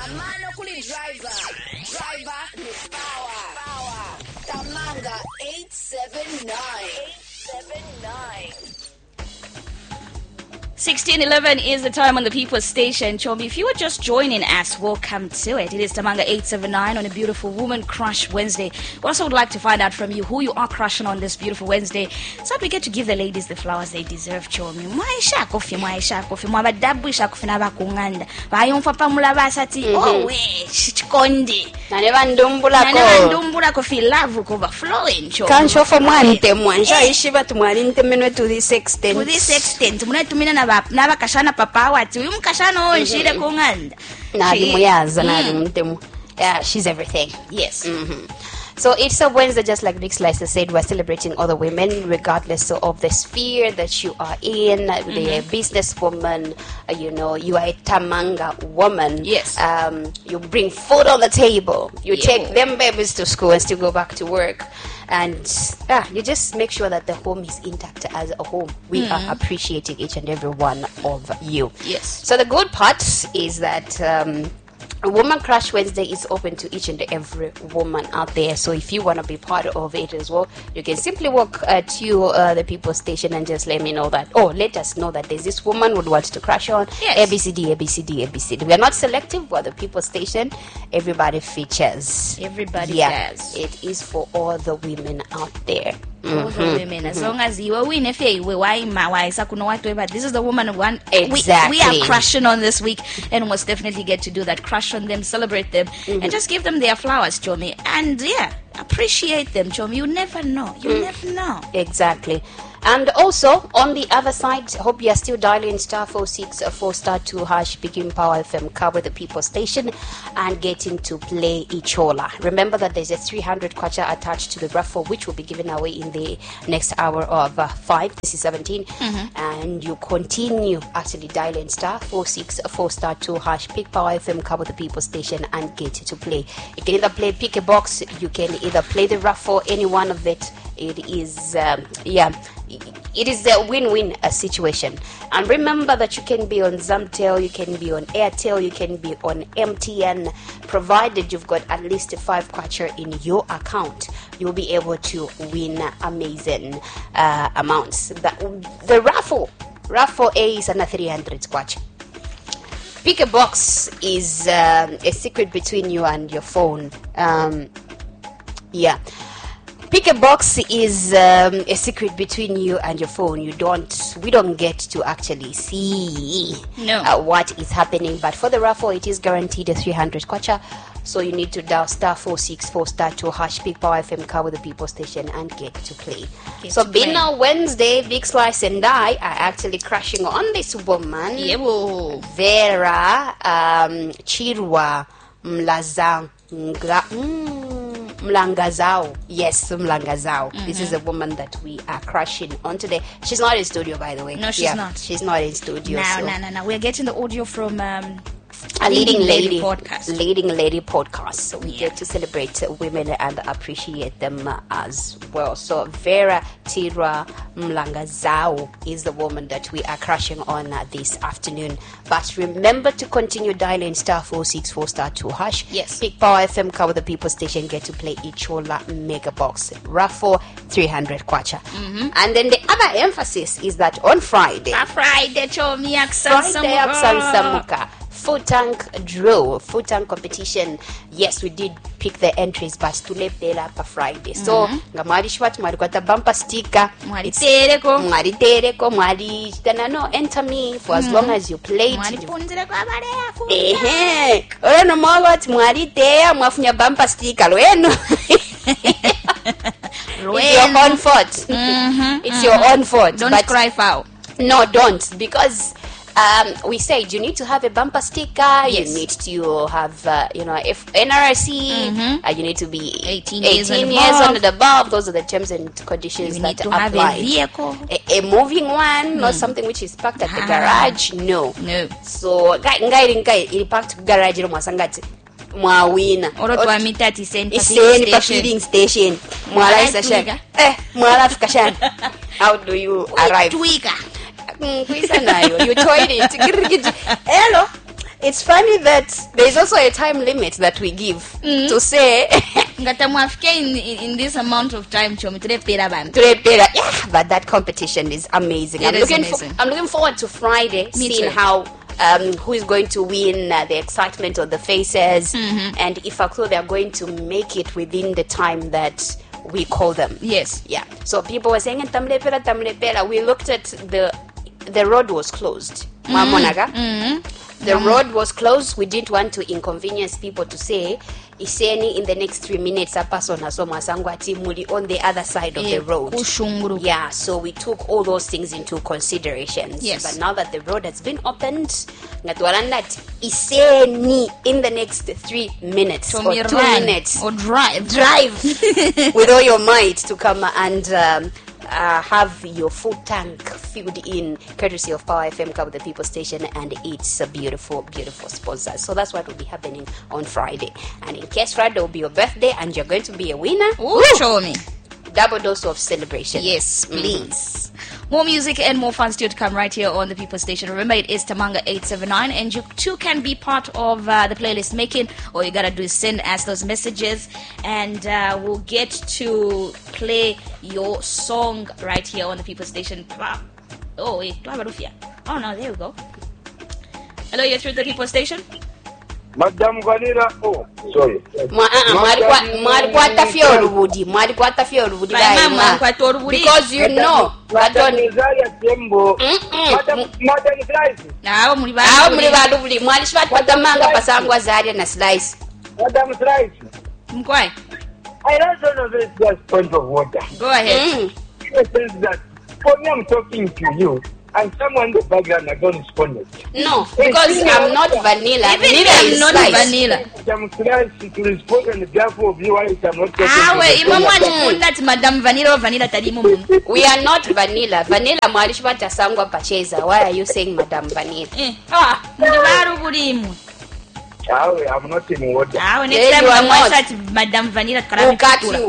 Amano kuli driver ni power. Tamanga 879. 16:11 is the time on the People's Station. Chomi, if you were just joining us, welcome to it. It is Tamanga 879 on a beautiful Woman Crush Wednesday. We also would like to find out from you who you are crushing on this beautiful Wednesday, so that we get to give the ladies the flowers they deserve. Chomi, mwaisha kofi mwabadabu kofi nabakunganda bayomfa pamula basati oh we chikonde nane bandumbula kofi love kuba flowing chomi kancho for mwante mwanja ishiba tumwali ntemenwe to this extent munatumina nabakashana papa wati uyu mukashana onjire kunganda nali muyaza nali mutemu. Yeah, she's everything. Yes. So it's a Wednesday, just like Big Slicer said, we're celebrating all the women, regardless of the sphere that you are in. The businesswoman, you are a Tamanga woman. Yes. You bring food on the table. You take them babies to school and still go back to work. And you just make sure that the home is intact as a home. We are appreciating each and every one of you. Yes. So the good part is that Woman Crush Wednesday is open to each and every woman out there. So if you want to be part of it as well, you can simply walk to the People's Station and just let us know that there's this woman would want to crush on. Yes. ABCD. We are not selective. We're the People's Station. Everybody features. Everybody does. It is for all the women out there. All the women, as long as you are winning, this is the woman who want. Exactly. We are crushing on this week, and must definitely get to do that. Crush on them, celebrate them, and just give them their flowers, Chomi. And appreciate them, Chomi. You never know. Exactly. And also, on the other side, hope you are still dialing *464*2# picking Power FM cover the People's Station and getting to play Ichola. Remember that there's a 300 kwacha attached to the raffle, which will be given away in the next hour of 5. This is 17. And you continue actually dialing *464*2# pick Power FM cover the People's Station and get to play. You can either play pick a box, you can either play the raffle, any one of it. It is it is a win-win situation. And remember that you can be on Zamtel, you can be on Airtel, you can be on MTN, provided you've got at least 5 kwacha in your account. You'll be able to win amazing amounts. The raffle A is another 300 kwacha. Pick a box is a secret between you and your phone. Pick a box is a secret between you and your phone. We don't get to actually see what is happening. But for the raffle, it is guaranteed a 300 kwacha. So you need to dial *464*2# pick Power FM cover the People's Station and get to play. Being a Wednesday, Big Slice and I are actually crushing on this woman, Vera Chirwa Mlangazao. Yes, Mlangazao. This is a woman that we are crushing on today. She's not in studio, by the way. No, she's not. She's not in studio. No. We're getting the audio from a leading lady podcast. So we get to celebrate women and appreciate them as well. So Vera Tira Mlangazao is the woman that we are crushing on this afternoon. But remember to continue dialing *464*2#. Yes. Pick Power FM cover the People's Station, get to play Ichola Mega Box raffle 300 kwacha. And then the other emphasis is that on Friday Aksansamuka food tank draw, food tank competition. Yes, we did pick the entries, but tulepela pa Friday. So ngamali shwat mwali kwata bumper sticker, mwali tereko enter me for as long as you play it. No more what mwali there mwafunya bumper sticker lwenu. It's your own fault. It's your own fault. Don't cry foul. No, don't, because we said you need to have a bumper sticker. Yes. You need to have, if NRC. You need to be 18 years and above. Those are the terms and conditions you that need to apply. have a vehicle, a moving one, not something which is parked at the garage. No. So, guy parked garage. Mwawina orotwamita tiseni pa filling station mwala station mwala fikashan. How do you arrive? Tweaker. You toilet. Hello. it's funny that there's also a time limit that we give to say ngata mwafike in this amount of time chomi tulepera bantu. yeah, but that competition is amazing. It is amazing. I'm looking forward to Friday, Me seeing too. how who is going to win, the excitement of the faces, and if they are going to make it within the time that we call them. Yes. Yeah. So people were saying Tamlepera. We looked at the road was closed. The road was closed. We didn't want to inconvenience people to say iseni in the next 3 minutes a person muli on the other side of the road. Kushunguru. Yeah, so we took all those things into considerations. Yes. But now that the road has been opened, ngatwalandat iseni in the next 3 minutes or 2 minutes or drive with all your might to come and have your full tank filled in, courtesy of Power FM, Cover the People Station, and it's a beautiful, beautiful sponsor. So that's what will be happening on Friday. And in case Friday will be your birthday and you're going to be a winner, Ooh, show me. double dose of celebration. Yes, please. More music and more fun still to come right here on the People Station. Remember, it is Tamanga 879, and you too can be part of the playlist making. All you gotta do is send us those messages, and we'll get to play your song right here on the People Station. Oh, wait, do I have a Rufia? Oh no, there we go. Hello, you're through the People Station. Madam Vanilla, oh, sorry. Mwari kwatafia olubudi because you know Madam Isaiah Tembo. Madam Slice. Awo muli muli balubuli mwali shibatwata manga pasangwa Zaria na Slice. Madam Slice. Mkwai. I also know this just point of water. Go ahead. In the sense that for me I'm talking to you and someone in the background I don't respond. No, because I'm not vanilla. Even if I'm not vanilla. Madam Slice to respond on behalf of you while I'm not talking to Madam Vanilla or Vanilla talimu. We are not vanilla. Vanilla mwali shibata sangwa pacheza. Why are you saying Madam Vanilla? Ndibaru bulimu. I'm not in water. Next time I'm not Madam Vanilla Ukatu.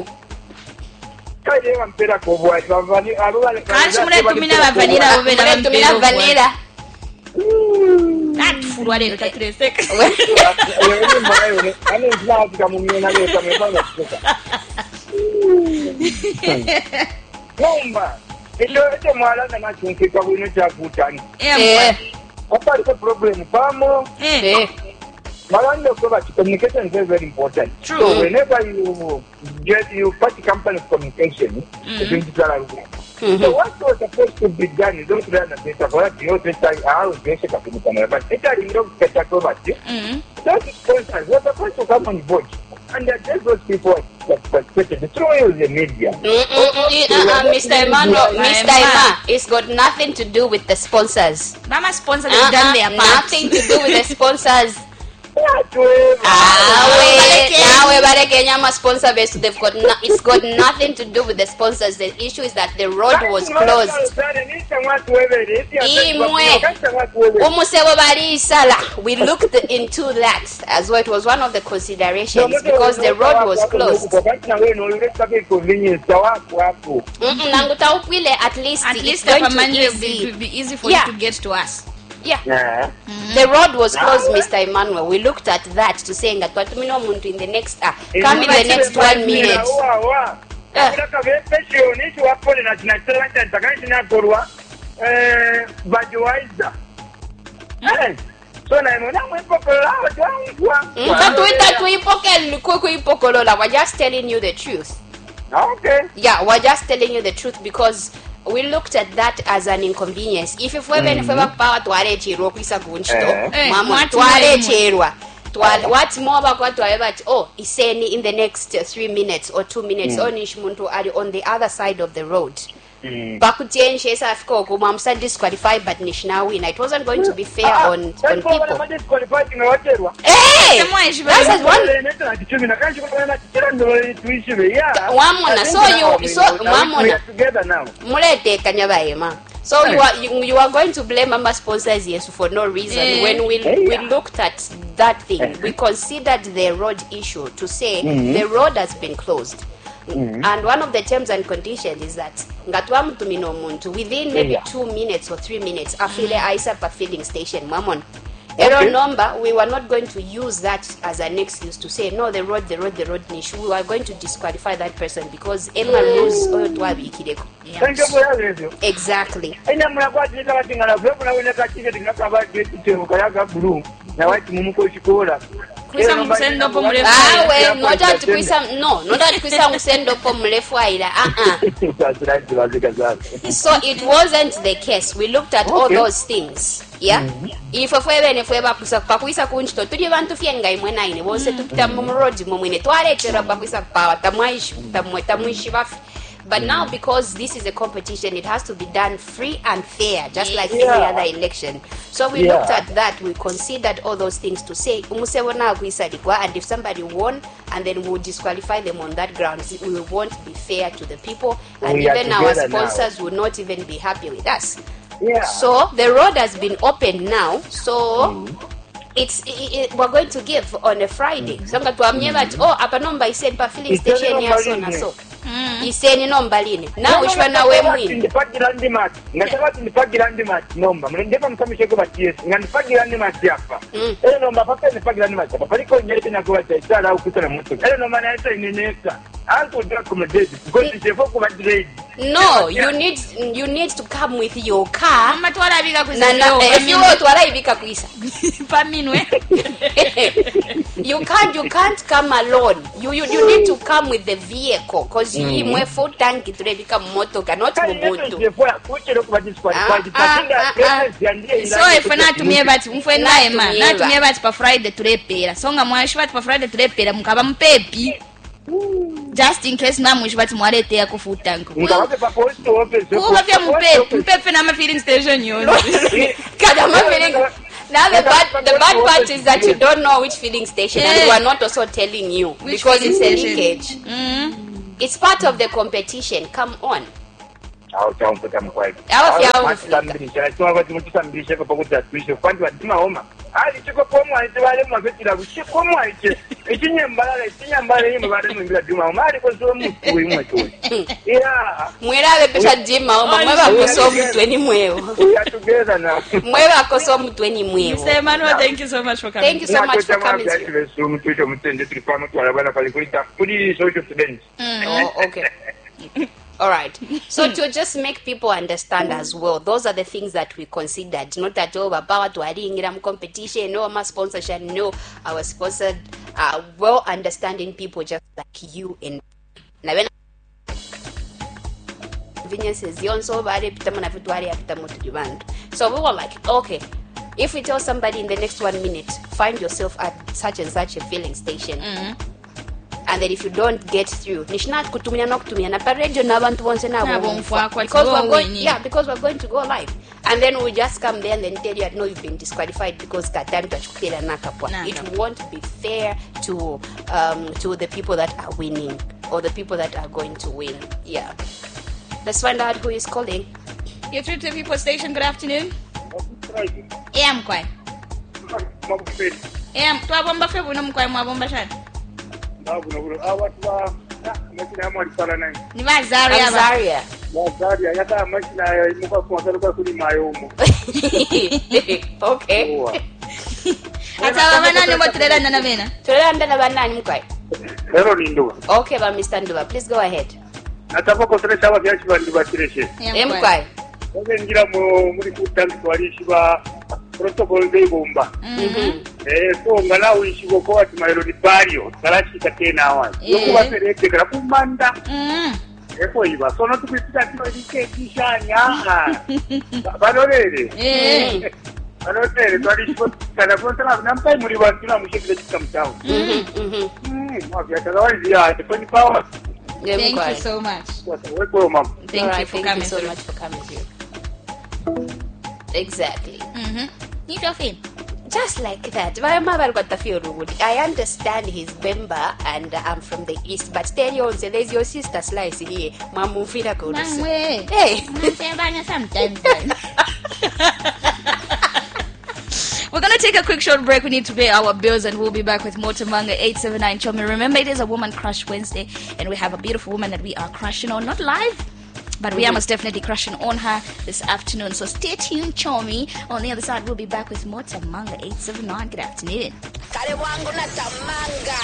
Kanchi muletumina ba vanilla obera Muletumina vanilla. Natufulwa lero takireseka. Bomba. Ito mwalanga nachunkika bwino kyakutani. Apart the problem, Pamo. Malanda communication is very, very important. True. So whenever you party company of communication, so what was supposed to be done, you don't run a bit of what you also say, I will get a communication, but it's a little bit of those sponsors were supposed to come on board. And there's those people that perspective. The truth is the media. Mr. Emmanuel, it's got nothing to do with the sponsors. Mama sponsors have done their part. Nothing to do with the sponsors. Sponsor base, it's got nothing to do with the sponsors. The issue is that the road was closed. We looked into that as well. It was one of the considerations because the road was closed. At least it's going to be easy for you to get to us. Yeah. The road was closed, Mr. Emmanuel. We looked at that to say that in the next come in the next 1 minute. We're just telling you the truth. Okay. Yeah, we're just telling you the truth because we looked at that as an inconvenience. If power twarecherwa kuisa kunchito mama twarecherwa what's more about what iseni in the next 3 minutes or 2 minutes onish muntu ari on the other side of the road bakutenshe safika kumamsa disqualified but nishna win. It wasn't going to be fair on people. Hey, that's one. So you are going to blame Mama sponsors yes for no reason. When we looked at that thing, we considered the road issue to say the road has been closed. And one of the terms and conditions is that within maybe 2 minutes or 3 minutes afile aisa pa filling station mamon Ero number, we were not going to use that as an excuse to say, no, the road niche. We were going to disqualify that person because Emma rules oyo twabikireko. Exactly. Not at Kwisa Musendopo Mulefu Aida. So it wasn't the case. We looked at all those things. Yeah. If a Pakwisa Kunsto, to the one to Fianga in 19, was it to Tamurodi Mumine, Toilet, Pakwisa Power, Tamuishivaf. But now, because this is a competition, it has to be done free and fair, just like any other election. So we looked at that, we considered all those things to say, and if somebody won, and then we'll disqualify them on that ground, we won't be fair to the people, and even our sponsors will not even be happy with us. Yeah. So the road has been opened now, so we're going to give on a Friday. So apa number is said per filling station here so na so. Iseni nomba line. Now which one we win? Nomba. Mnendeka msamishe kwa TS. Ngandipagi landimat yapa. Ele nomba papa nipagi landimat yapa. Paliko nyeti na kwa chaitara au kuta na mtu. Ele nomba na yata ineneka. Uncle Draco Madrid. Because it's a folk Madrid. No, you need to come with your car. Mama twala bika kwisa. If you twala ibika kwisa. Paminwe. You can't come alone. You need to come with the vehicle because you mwe full tank to bika moto cannot Ubuntu. So if natumie bati mfwe naye ma natumie bati pa Friday tulepera. Songa mwashi bati pa Friday tulepera mukaba mpepi. Just in case na mwishi bati mwalete ya kufuta nko. Mkawape pa posto open. Kuwa pia mpepe na ma filling station yono. Kada ma filling. Now the bad part is that you don't know which filling station and we are not also telling you which because it's a leakage. It's part of the competition. Come on. Mwera pesa jima mweba koso mtu eni mweo. Mweba koso mtu eni mweo. Mr. Emmanuel, thank you so much for coming. Thank you so much for coming. Oh, okay. All right. So to just make people understand as well, those are the things that we considered. Not at all about to adding competition, no my sponsorship, no our sponsored well understanding people just like you and so we were like, okay, if we tell somebody in the next 1 minute, find yourself at such and such a filling station. And then if you don't get through, because we're going to go live. And then we just come there and then tell you, no, you've been disqualified because it won't be fair to the people that are winning or the people that are going to win. Yeah. Let's find out who is calling. You're through to People Station. Good afternoon. I'm quite. Twabomba febu no mkwai mwabomba shani. Ni Zaria. Zaria yata mashina imuka kuangaruka kuli mayomo. Okay. Ata babanani mwatirela na bena. Turela ndana banani mkwai. Hero Nduwa. Okay, ba Mr. Nduwa, please go ahead. Nataka kuteleza ababyachi bandi bakireshe. Mkwai. Oge ngira muri kutangi twalishiba protocol de bomba. So ngala wishigo ko ati Mailoni Barrio karashika tena awanzi yokuba pereke kara kumanda eko iba so no tukipita tino dikeshanya balorere balorere twalishigo kana kontra nampai muri wantuna mushikile chikamtao mwabya kawazi ya teponi power. Thank you so much. Thank you for coming so much for coming here. Exactly. Need your film. Just like that. I understand his Bemba and I'm from the east, but tell you there's your sister Slice here. Hey. Sometimes. We're going to take a quick short break. We need to pay our bills and we'll be back with more Tamanga 879 Chomi. Remember, it is a Woman Crush Wednesday and we have a beautiful woman that we are crushing on, not live, But we are most definitely crushing on her this afternoon. So stay tuned, Chomi. On the other side, we'll be back with more Tamanga 879. Good afternoon. Kale wangu na Tamanga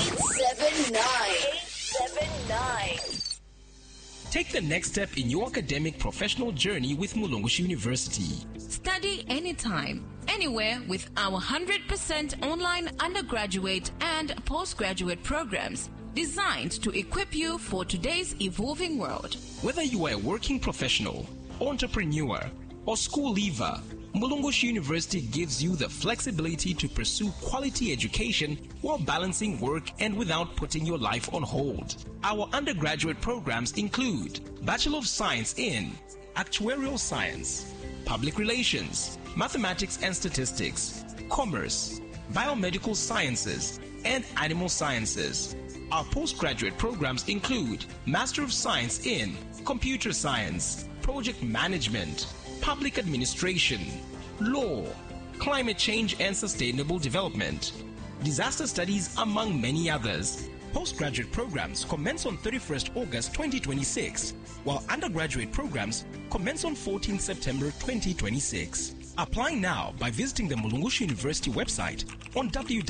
879. Take the next step in your academic professional journey with Mulungushi University. Study anytime, anywhere with our 100% online undergraduate and postgraduate programs designed to equip you for today's evolving world. Whether you are a working professional, entrepreneur, or school leaver, Mulungushi University gives you the flexibility to pursue quality education while balancing work and without putting your life on hold. Our undergraduate programs include Bachelor of Science in Actuarial Science, Public Relations, Mathematics and Statistics, Commerce, Biomedical Sciences, and Animal Sciences. Our postgraduate programs include Master of Science in Computer Science, Project Management, Public Administration, Law, Climate Change and Sustainable Development, Disaster Studies, among many others. Postgraduate programs commence on 31st August 2026, while undergraduate programs commence on 14 September 2026. Apply now by visiting the Mulungushi University website on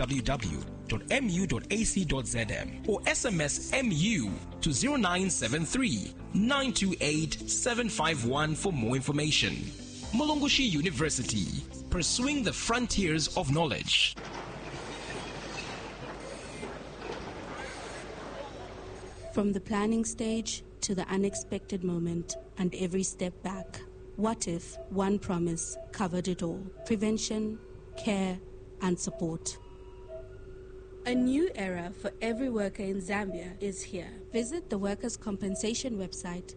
www.mu.ac.zm or SMS MU to 0973 928 751 for more information. Mulungushi University, pursuing the frontiers of knowledge. From the planning stage to the unexpected moment and every step back, what if one promise covered it all? Prevention, care, and support. A new era for every worker in Zambia is here. Visit the Workers' Compensation website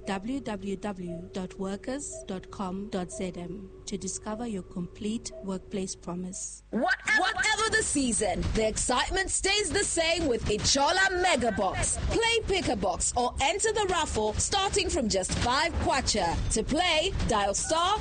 www.workers.com.zm to discover your complete workplace promise. Whatever the season, the excitement stays the same with Ichola Mega Box. Play Pick a Box or enter the raffle starting from just 5 kwacha. To play, dial star